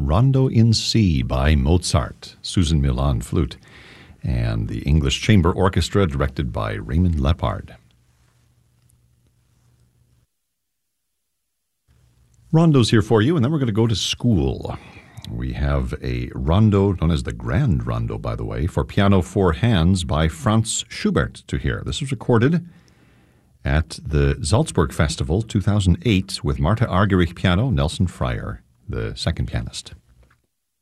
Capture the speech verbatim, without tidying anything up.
Rondo in C by Mozart, Susan Milan flute, and the English Chamber Orchestra directed by Raymond Lepard. Rondo's here for you, and then we're going to go to school. We have a rondo, known as the Grand Rondo, by the way, for piano four hands by Franz Schubert to hear. This was recorded at the Salzburg Festival two thousand eight with Marta Argerich piano, Nelson Fryer, the second pianist.